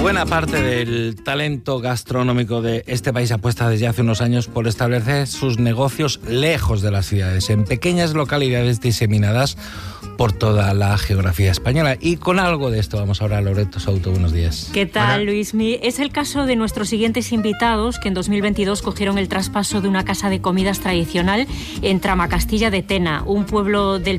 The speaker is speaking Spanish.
Buena parte del talento gastronómico de este país apuesta desde hace unos años por establecer sus negocios lejos de las ciudades, en pequeñas localidades diseminadas por toda la geografía española. Y con algo de esto vamos ahora a Loreto Souto. Buenos días. ¿Qué tal, Luismi? Es el caso de nuestros siguientes invitados, que en 2022 cogieron el traspaso de una casa de comidas tradicional en Tramacastilla de Tena, un pueblo del